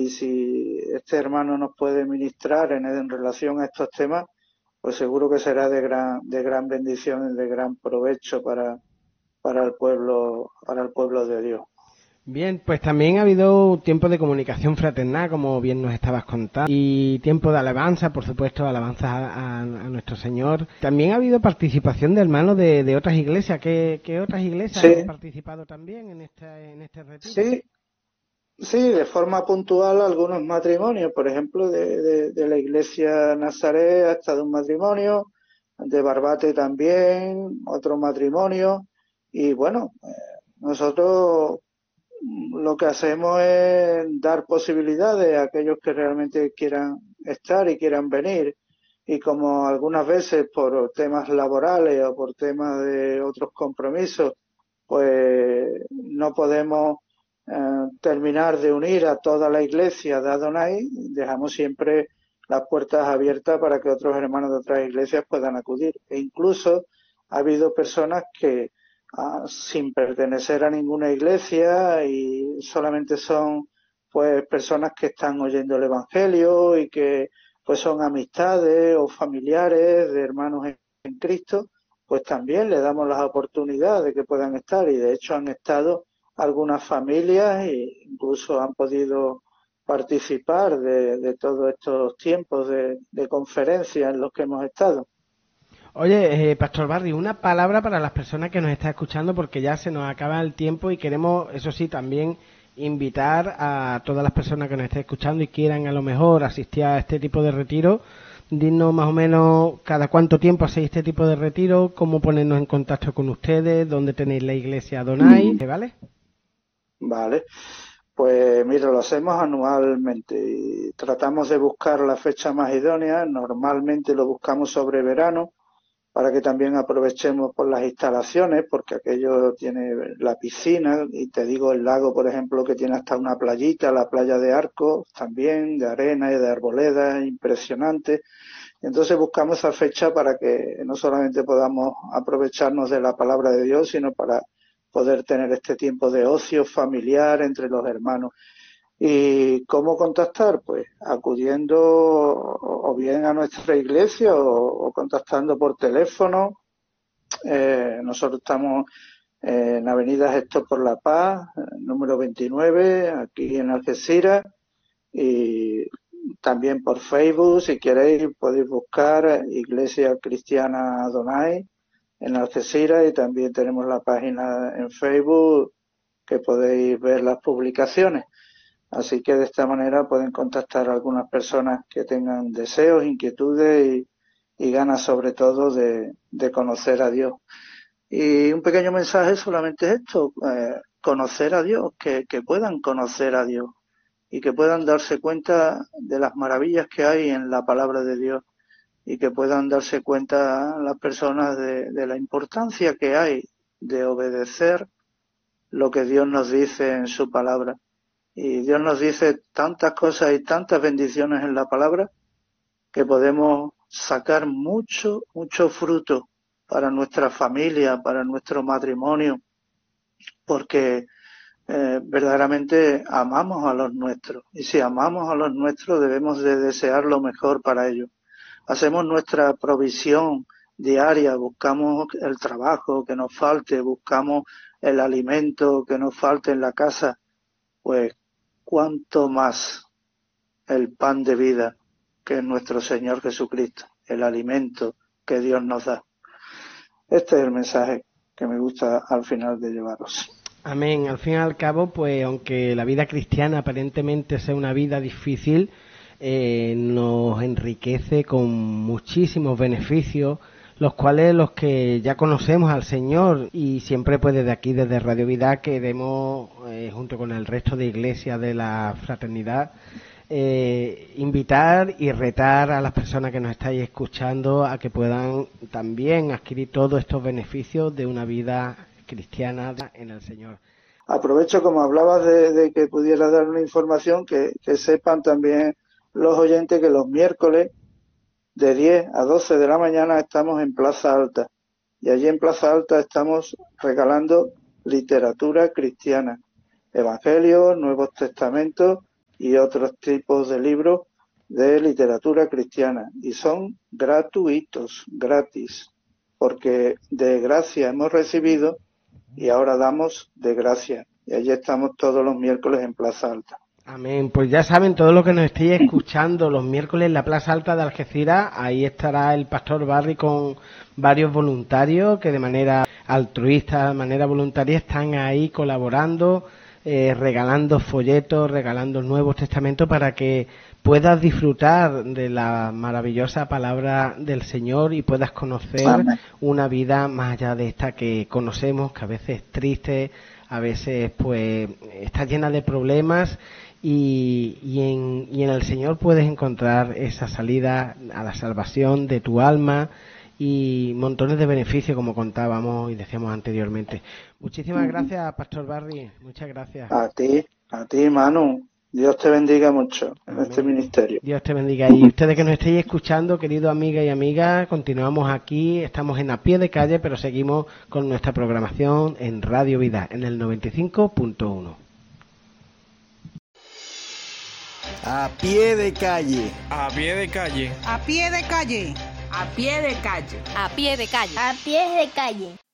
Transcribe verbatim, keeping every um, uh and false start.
y si este hermano nos puede ministrar en, en relación a estos temas, pues seguro que será de gran, de gran bendición y de gran provecho para, para el pueblo, para el pueblo de Dios. Bien, pues también ha habido tiempo de comunicación fraternal, como bien nos estabas contando, y tiempo de alabanza, por supuesto, alabanza a, a, a nuestro Señor. También ha habido participación de hermanos de, de otras iglesias. ¿Qué, qué otras iglesias Sí, han participado también en este, en este retiro? sí, sí, de forma puntual algunos matrimonios, por ejemplo, de, de, de la iglesia Nazaret ha estado un matrimonio, de Barbate también, otro matrimonio, y bueno, eh, nosotros lo que hacemos es dar posibilidades a aquellos que realmente quieran estar y quieran venir. Y como algunas veces por temas laborales o por temas de otros compromisos, pues no podemos eh, terminar de unir a toda la iglesia de Adonai, dejamos siempre las puertas abiertas para que otros hermanos de otras iglesias puedan acudir. E incluso ha habido personas que Uh, sin pertenecer a ninguna iglesia y solamente son pues personas que están oyendo el Evangelio y que pues son amistades o familiares de hermanos en, en Cristo, pues también le damos las oportunidades de que puedan estar, y de hecho han estado algunas familias e incluso han podido participar de, de todos estos tiempos de, de conferencias en los que hemos estado. Oye, eh, Pastor Barry, una palabra para las personas que nos están escuchando, porque ya se nos acaba el tiempo y queremos, eso sí, también invitar a todas las personas que nos estén escuchando y quieran a lo mejor asistir a este tipo de retiro. Dinos más o menos cada cuánto tiempo hacéis este tipo de retiro, cómo ponernos en contacto con ustedes, dónde tenéis la iglesia Adonai, ¿vale? Vale, pues mira, lo hacemos anualmente y tratamos de buscar la fecha más idónea. Normalmente lo buscamos sobre verano, para que también aprovechemos por las instalaciones, porque aquello tiene la piscina, y te digo el lago, por ejemplo, que tiene hasta una playita, la playa de Arcos, también, de arena y de arboleda, impresionante. Entonces buscamos esa fecha para que no solamente podamos aprovecharnos de la palabra de Dios, sino para poder tener este tiempo de ocio familiar entre los hermanos. ¿Y cómo contactar? Pues acudiendo o bien a nuestra iglesia o, o contactando por teléfono. Eh, nosotros estamos en Avenida Gestor por la Paz, número veintinueve, aquí en Algeciras, y también por Facebook, si queréis, podéis buscar Iglesia Cristiana Adonai en Algeciras, y también tenemos la página en Facebook que podéis ver las publicaciones. Así que de esta manera pueden contactar a algunas personas que tengan deseos, inquietudes y, y ganas sobre todo de, de conocer a Dios. Y un pequeño mensaje solamente es esto, eh, conocer a Dios, que, que puedan conocer a Dios y que puedan darse cuenta de las maravillas que hay en la palabra de Dios, y que puedan darse cuenta las personas de, de la importancia que hay de obedecer lo que Dios nos dice en su palabra. Y Dios nos dice tantas cosas y tantas bendiciones en la palabra que podemos sacar mucho, mucho fruto para nuestra familia, para nuestro matrimonio, porque eh, verdaderamente amamos a los nuestros. Y si amamos a los nuestros, debemos de desear lo mejor para ellos. Hacemos nuestra provisión diaria, buscamos el trabajo que nos falte, buscamos el alimento que nos falte en la casa, pues cuánto más el pan de vida, que es nuestro Señor Jesucristo, el alimento que Dios nos da. Este es el mensaje que me gusta al final de llevaros. Amén. Al fin y al cabo, pues aunque la vida cristiana aparentemente sea una vida difícil, eh, nos enriquece con muchísimos beneficios, los cuales los que ya conocemos al Señor, y siempre pues desde aquí, desde Radio Vida, queremos, eh, junto con el resto de iglesias de la fraternidad, eh, invitar y retar a las personas que nos estáis escuchando a que puedan también adquirir todos estos beneficios de una vida cristiana en el Señor. Aprovecho, como hablabas de, de que pudiera dar una información, que, que sepan también los oyentes que los miércoles de diez a doce de la mañana estamos en Plaza Alta, y allí en Plaza Alta estamos regalando literatura cristiana, Evangelios, Nuevos Testamentos, y otros tipos de libros de literatura cristiana. Y son gratuitos, gratis, porque de gracia hemos recibido y ahora damos de gracia. Y allí estamos todos los miércoles en Plaza Alta. Amén. Pues ya saben, todo lo que nos estéis escuchando los miércoles en la Plaza Alta de Algeciras, ahí estará el Pastor Barry con varios voluntarios que de manera altruista, de manera voluntaria, están ahí colaborando, eh, regalando folletos, regalando el Nuevo Testamento para que puedas disfrutar de la maravillosa palabra del Señor y puedas conocer Amén. una vida más allá de esta que conocemos, que a veces es triste, a veces pues está llena de problemas. Y, y, en, y en el Señor puedes encontrar esa salida a la salvación de tu alma y montones de beneficios, como contábamos y decíamos anteriormente. Muchísimas gracias, Pastor Barry. Muchas gracias. A ti, a ti, Manu. Dios te bendiga mucho en Amén. Este ministerio. Dios te bendiga. Y ustedes que nos estéis escuchando, queridos amigas y amigas, continuamos aquí. Estamos en A Pie de Calle, pero seguimos con nuestra programación en Radio Vida, en el noventa y cinco punto uno. A pie de calle. A pie de calle. A pie de calle. A pie de calle. A pie de calle. A pie de calle.